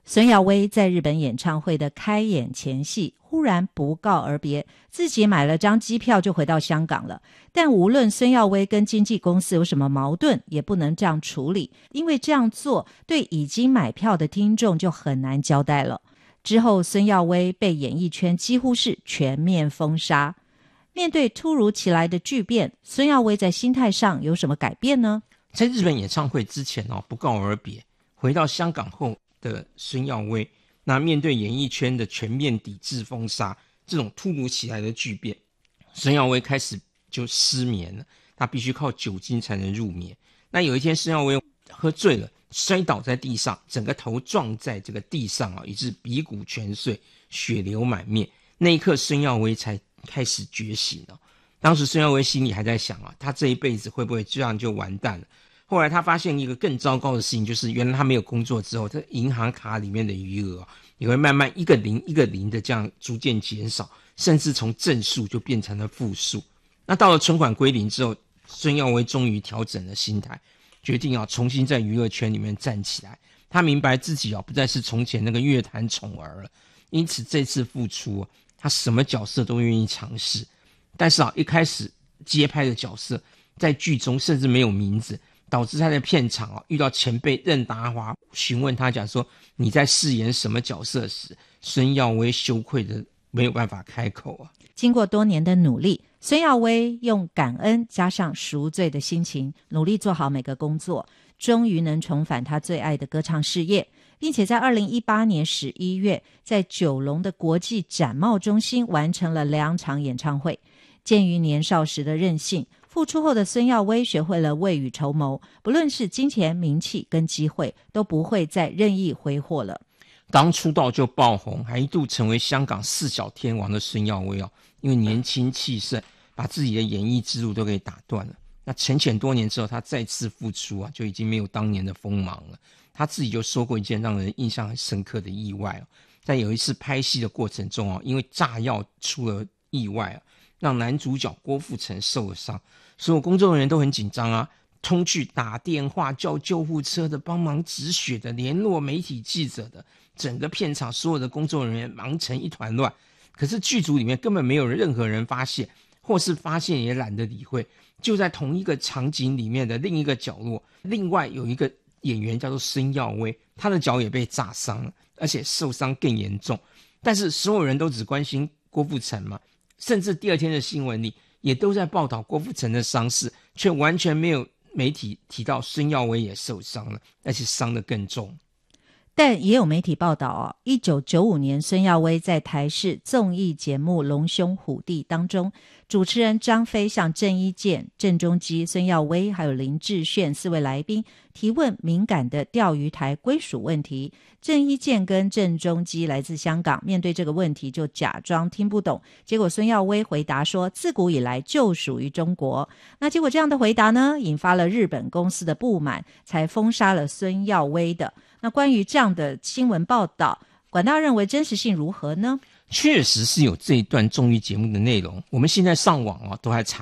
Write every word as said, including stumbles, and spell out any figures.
孙耀威在日本演唱会的开演前夕忽然不告而别，自己买了张机票就回到香港了。但无论孙耀威跟经纪公司有什么矛盾，也不能这样处理，因为这样做对已经买票的听众就很难交代了。之后孙耀威被演艺圈几乎是全面封杀。面对突如其来的巨变，孙耀威在心态上有什么改变呢？ 在日本演唱会之前哦，不告而别，回到香港后的孙耀威，那面对演艺圈的全面抵制封杀，这种突如其来的巨变，孙耀威开始就失眠了，他必须靠酒精才能入眠。那有一天孙耀威喝醉了，摔倒在地上，整个头撞在这个地上啊，以致鼻骨全碎，血流满面。那一刻孙耀威才开始觉醒了。当时孙耀威心里还在想啊，他这一辈子会不会这样就完蛋了。后来他发现一个更糟糕的事情，就是原来他没有工作之后，这银行卡里面的余额也会慢慢一个零一个零的这样逐渐减少，甚至从正数就变成了负数。那到了存款归零之后，孙耀威终于调整了心态，决定要重新在娱乐圈里面站起来。他明白自己不再是从前那个乐坛宠儿了，因此这次复出他什么角色都愿意尝试。但是一开始接拍的角色在剧中甚至没有名字，导致他在片场、啊、遇到前辈任达华询问他讲说你在饰演什么角色时，孙耀威羞愧的没有办法开口啊。 经过多年的努力，孙耀威用感恩加上赎罪的心情，努力做好每个工作，终于能重返他最爱的歌唱事业，并且在二零一八年十一月在九龙的国际展贸中心完成了两场演唱会。鉴于年少时的任性，复出后的孙耀威学会了未雨绸缪，不论是金钱、名气跟机会，都不会再任意挥霍了。 刚出道就爆红，还一度成为香港四小天王的孙耀威、哦、因为年轻气盛，把自己的演艺之路都给打断了。那沉潜多年之后，他再次复出啊，就已经没有当年的锋芒了。他自己就说过一件让人印象很深刻的意外、哦、在有一次拍戏的过程中、哦、因为炸药出了意外、啊、让男主角郭富城受了伤，所有工作人员都很紧张啊，冲去打电话叫救护车的，帮忙止血的，联络媒体记者的，整个片场所有的工作人员忙成一团乱。可是剧组里面根本没有任何人发现，或是发现也懒得理会。就在同一个场景里面的另一个角落，另外有一个演员叫做孙耀威，他的脚也被炸伤了，而且受伤更严重。但是所有人都只关心郭富城嘛，甚至第二天的新闻里也都在报道郭富城的伤势，却完全没有媒体提到孙耀威也受伤了，而且伤得更重。 但也有媒体报道哦，一九九五年孙耀威在台视综艺节目《龙兄虎弟》当中，主持人张飞向郑伊健、郑中基、孙耀威还有林志炫四位来宾提问敏感的钓鱼台归属问题。郑伊健跟郑中基来自香港，面对这个问题就假装听不懂，结果孙耀威回答说自古以来就属于中国。那结果这样的回答呢，引发了日本公司的不满，才封杀了孙耀威的。那关于这样的新闻报道，管大认为真实性如何呢？ 确实是有这一段综艺节目的内容，我们现在上网、啊、都还查